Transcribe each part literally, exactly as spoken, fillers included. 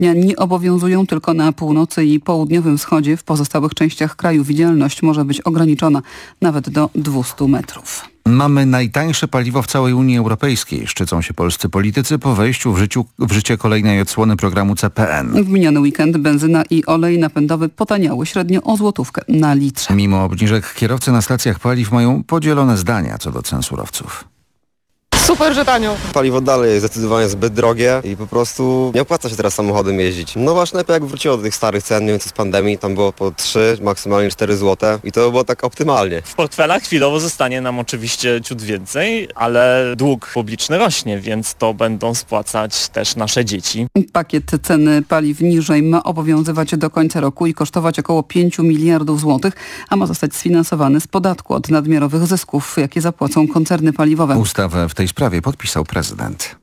dnia nie obowiązują, tylko na północy i południowym wschodzie. W pozostałych częściach kraju widzialność może być ograniczona nawet do dwieście metrów. Mamy najtańsze paliwo w całej Unii Europejskiej. Szczycą się polscy politycy po wejściu w, życiu, w życie kolejnej odsłony programu C P N. W miniony weekend benzyna i olej napędowy potaniały średnio o złotówkę na litrze. Mimo obniżek kierowcy na stacjach paliw mają podzielone zdania co do cen surowców. Super, że tanio. Paliwo dalej jest zdecydowanie zbyt drogie i po prostu nie opłaca się teraz samochodem jeździć. No właśnie lepiej jak wróciło do tych starych cen, nie wiem co z pandemii, tam było po trzy, maksymalnie cztery złote i to było tak optymalnie. W portfelach chwilowo zostanie nam oczywiście ciut więcej, ale dług publiczny rośnie, więc to będą spłacać też nasze dzieci. Pakiet ceny paliw niżej ma obowiązywać do końca roku i kosztować około pięć miliardów złotych, a ma zostać sfinansowany z podatku od nadmiarowych zysków, jakie zapłacą koncerny paliwowe. Ustawę w tej sprawie podpisał prezydent.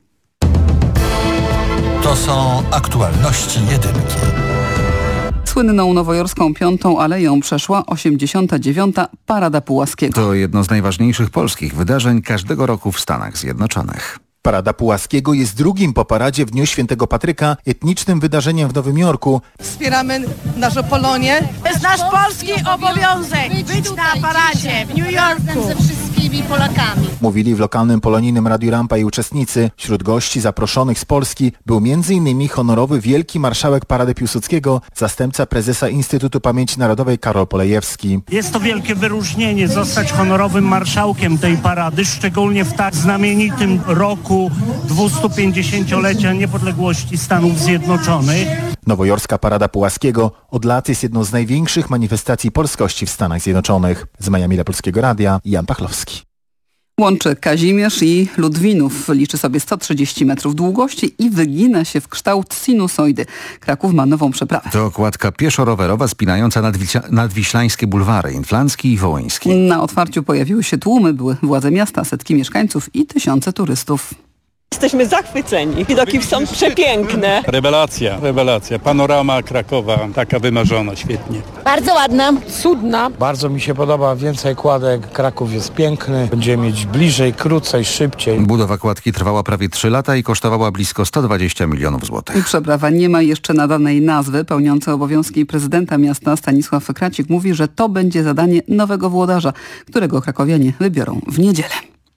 To są aktualności jedynki. Słynną nowojorską Piątą Aleją przeszła osiemdziesiąta dziewiąta Parada Pułaskiego. To jedno z najważniejszych polskich wydarzeń każdego roku w Stanach Zjednoczonych. Parada Pułaskiego jest drugim po paradzie w Dniu Świętego Patryka etnicznym wydarzeniem w Nowym Jorku. Wspieramy naszą Polonię. To jest nasz polski obowiązek być na paradzie w New Yorku ze wszystkimi Polakami. Mówili w lokalnym polonijnym Radiu Rampa i uczestnicy. Wśród gości zaproszonych z Polski był między innymi honorowy wielki marszałek Parady Piłsudskiego, zastępca prezesa Instytutu Pamięci Narodowej Karol Polejewski. Jest to wielkie wyróżnienie zostać honorowym marszałkiem tej parady, szczególnie w tak znamienitym roku dwustupięćdziesięciolecia niepodległości Stanów Zjednoczonych. Nowojorska Parada Pułaskiego od lat jest jedną z największych manifestacji polskości w Stanach Zjednoczonych. Z Miami dla Polskiego Radia Jan Pachlowski. Łączy Kazimierz i Ludwinów. Liczy sobie sto trzydzieści metrów długości i wygina się w kształt sinusoidy. Kraków ma nową przeprawę. To okładka pieszo-rowerowa spinająca nadwiśla- nadwiślańskie bulwary Inflancki i Wołyński. Na otwarciu pojawiły się tłumy, były władze miasta, setki mieszkańców i tysiące turystów. Jesteśmy zachwyceni. Widoki są przepiękne. Rewelacja, rewelacja. Panorama Krakowa, taka wymarzona, świetnie. Bardzo ładna. Cudna. Bardzo mi się podoba, więcej kładek. Kraków jest piękny. Będziemy mieć bliżej, krócej, szybciej. Budowa kładki trwała prawie trzy lata i kosztowała blisko sto dwadzieścia milionów złotych. Przeprawa nie ma jeszcze nadanej nazwy. Pełniący obowiązki prezydenta miasta Stanisław Kracik mówi, że to będzie zadanie nowego włodarza, którego krakowianie wybiorą w niedzielę.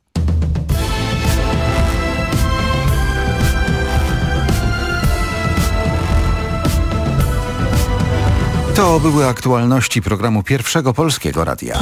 To były aktualności programu Pierwszego Polskiego Radia.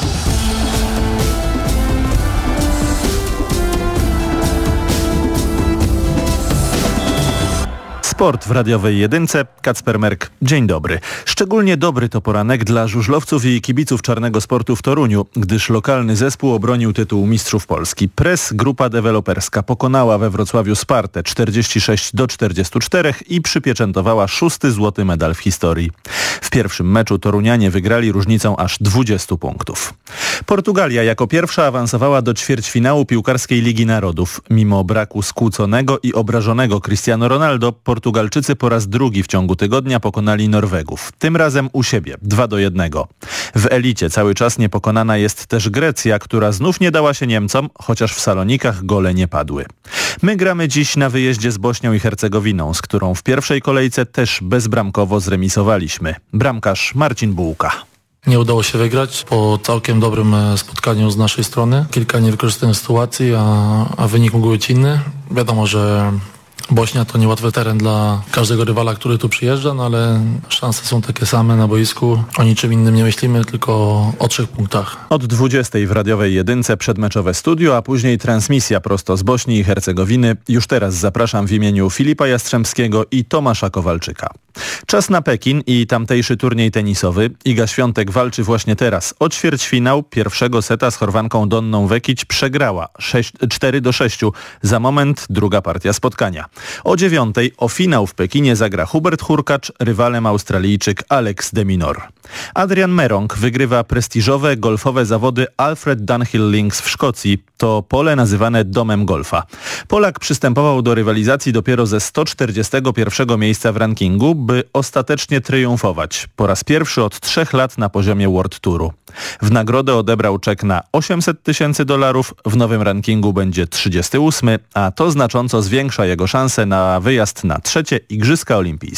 Sport w radiowej jedynce. Kacper Merk. Dzień dobry. Szczególnie dobry to poranek dla żużlowców i kibiców czarnego sportu w Toruniu, gdyż lokalny zespół obronił tytuł mistrzów Polski. Press Grupa Deweloperska pokonała we Wrocławiu Spartę czterdzieści sześć do czterdziestu czterech i przypieczętowała szósty złoty medal w historii. W pierwszym meczu Torunianie wygrali różnicą aż dwudziestu punktów. Portugalia jako pierwsza awansowała do ćwierćfinału piłkarskiej Ligi Narodów. Mimo braku skłóconego i obrażonego Cristiano Ronaldo, Portugalczycy po raz drugi w ciągu tygodnia pokonali Norwegów. Tym razem u siebie, dwa do jednego. W elicie cały czas niepokonana jest też Grecja, która znów nie dała się Niemcom, chociaż w Salonikach gole nie padły. My gramy dziś na wyjeździe z Bośnią i Hercegowiną, z którą w pierwszej kolejce też bezbramkowo zremisowaliśmy. Bramkarz Marcin Bułka. Nie udało się wygrać po całkiem dobrym spotkaniu z naszej strony. Kilka niewykorzystanych sytuacji, a, a wynik mógł być inny. Wiadomo, że Bośnia to niełatwy teren dla każdego rywala, który tu przyjeżdża, no ale szanse są takie same na boisku. O niczym innym nie myślimy, tylko o trzech punktach. Od dwudziestej w radiowej jedynce przedmeczowe studio, a później transmisja prosto z Bośni i Hercegowiny. Już teraz zapraszam w imieniu Filipa Jastrzębskiego i Tomasza Kowalczyka. Czas na Pekin i tamtejszy turniej tenisowy. Iga Świątek walczy właśnie teraz o ćwierćfinał. Pierwszego seta z Chorwanką Donną Vekić przegrała cztery do sześciu. Za moment druga partia spotkania. O dziewiątej o finał w Pekinie zagra Hubert Hurkacz, rywalem Australijczyk Alex de Minaur. Adrian Merong wygrywa prestiżowe golfowe zawody Alfred Dunhill Links w Szkocji. To pole nazywane domem golfa. Polak przystępował do rywalizacji dopiero ze sto czterdziestego pierwszego miejsca w rankingu, by ostatecznie triumfować. Po raz pierwszy od trzech lat na poziomie World Touru. W nagrodę odebrał czek na osiemset tysięcy dolarów, w nowym rankingu będzie trzydziesty ósmy, a to znacząco zwiększa jego szanse na wyjazd na trzecie Igrzyska Olimpijskie.